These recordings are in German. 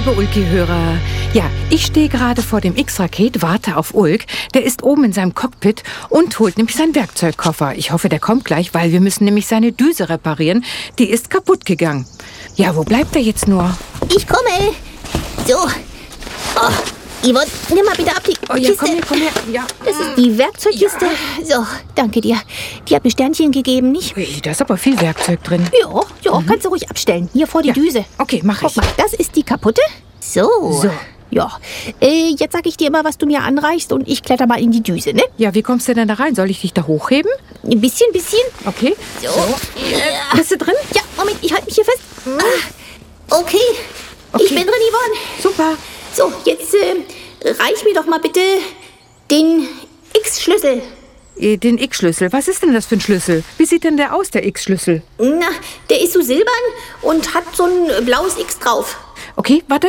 liebe Ulki-Hörer. Ja, ich stehe gerade vor dem X-Raket, warte auf Ulk. Der ist oben in seinem Cockpit und holt nämlich seinen Werkzeugkoffer. Ich hoffe, der kommt gleich, weil wir müssen nämlich seine Düse reparieren. Die ist kaputt gegangen. Ja, wo bleibt er jetzt nur? Ich komme. So. Oh, Yvonne, nimm mal bitte ab die Oh ja, Kiste. komm her. Ja. Das ist die Werkzeugkiste. Ja. So, danke dir. Die hat mir Sternchen gegeben, nicht? Ui, da ist aber viel Werkzeug drin. Ja, kannst du ruhig abstellen. Hier vor die Düse. Okay, mach ich. Guck mal, das ist die kaputte. So. Ja, jetzt sag ich dir immer, was du mir anreichst und ich kletter mal in die Düse, ne? Ja, wie kommst du denn da rein? Soll ich dich da hochheben? Ein bisschen. Okay. So. Bist du drin? Ja, Moment, ich halte mich hier fest. Okay. Ich bin drin, Yvonne. Super. So, jetzt reich mir doch mal bitte den X-Schlüssel. Den X-Schlüssel. Was ist denn das für ein Schlüssel? Wie sieht denn der aus, der X-Schlüssel? Na, der ist so silbern und hat so ein blaues X drauf. Okay, warte.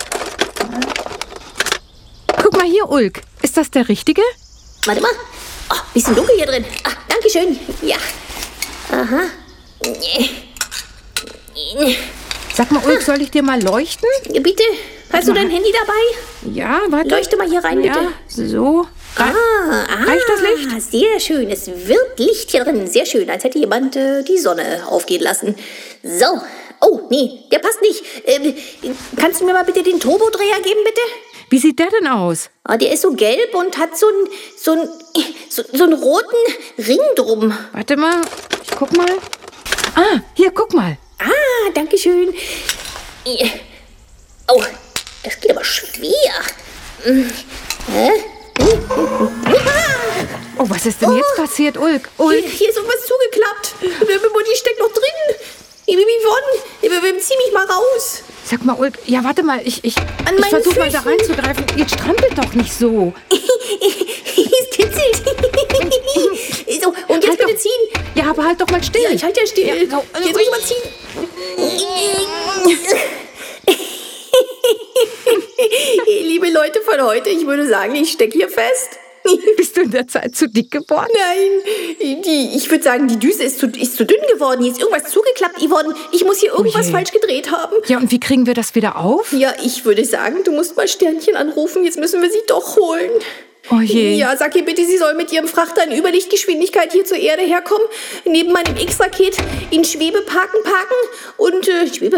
Guck mal hier, Ulk. Ist das der richtige? Warte mal. Oh, bisschen dunkel hier drin. Ah, danke schön. Ja. Aha. Sag mal, Ulk, soll ich dir mal leuchten? Bitte, hast du dein Handy dabei? Ja, warte. Leuchte mal hier rein, bitte. Ja, so. Reicht das Licht? Sehr schön. Es wird Licht hier drin. Sehr schön, als hätte jemand die Sonne aufgehen lassen. So. Oh, nee, der passt nicht. Kannst du mir mal bitte den Turbodreher geben, bitte? Wie sieht der denn aus? Ah, der ist so gelb und hat so einen roten Ring drum. Warte mal, ich guck mal. Ah, hier, guck mal. Ah, danke schön. Oh, das geht aber schwer. Oh, was ist denn jetzt passiert, Ulk? Hier ist irgendwas zugeklappt. Die steckt noch drin. Yvonne, zieh mich mal raus. Sag mal, Ulk, ja, warte mal, ich An meinen versuche mal da Füßen. reinzugreifen. Jetzt strampelt doch nicht so. Es kitzelt. So, und jetzt Halt bitte doch. ziehen. Ja, aber halt doch mal still. Ja, ich halte ja still. Ja, so. Jetzt muss ich mal ziehen. Liebe Leute von heute, ich würde sagen, ich stecke hier fest. Bist du in der Zeit zu dick geworden? Nein, ich würde sagen, die Düse ist zu dünn geworden. Hier ist irgendwas zugeklappt, Yvonne. Ich muss hier irgendwas je. falsch gedreht haben. Ja, und wie kriegen wir das wieder auf? Ja, ich würde sagen, du musst mal Sternchen anrufen. Jetzt müssen wir sie doch holen. Oh je. Ja, sag ihr bitte, sie soll mit ihrem Frachter in Überlichtgeschwindigkeit hier zur Erde herkommen, neben meinem X-Raket in Schwebeparken parken und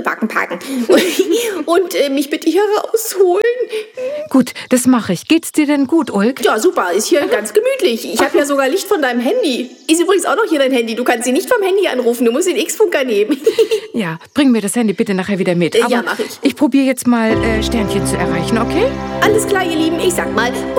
mich bitte hier rausholen. Gut, das mache ich. Geht's dir denn gut, Ulk? Ja, super, ist hier ganz gemütlich. Ich habe ja sogar Licht von deinem Handy. Ist übrigens auch noch hier dein Handy. Du kannst sie nicht vom Handy anrufen, du musst den X-Funker nehmen. Ja, bring mir das Handy bitte nachher wieder mit. Ja, Aber mach ich. Ich probiere jetzt mal Sternchen zu erreichen, okay? Alles klar, ihr Lieben, ich sag mal